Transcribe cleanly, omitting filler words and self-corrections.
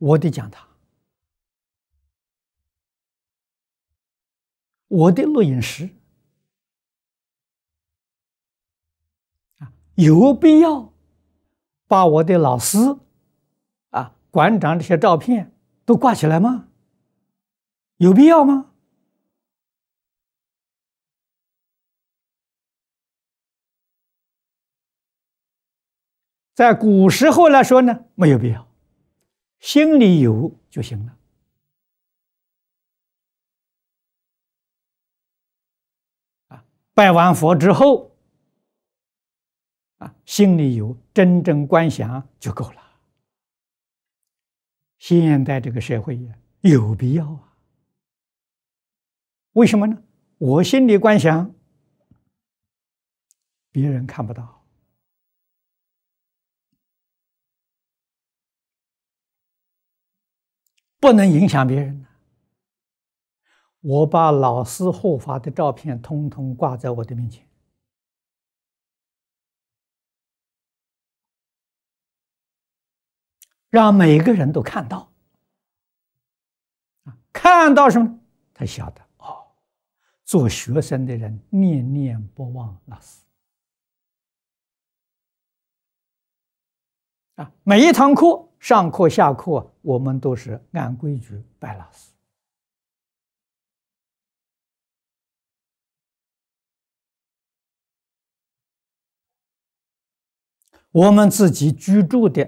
我的讲堂，我的录音室有必要把我的老师馆长这些照片都挂起来吗？有必要吗？在古时候来说呢，没有必要，心里有就行了。拜完佛之后，心里有真正观想就够了。现在这个社会有必要啊？为什么呢？我心里观想，别人看不到，不能影响别人。我把老师护法的照片通通挂在我的面前，让每个人都看到。看到什么？他晓得做学生的人念念不忘老师每一堂课上课下课，我们都是按规矩拜老师。我们自己居住的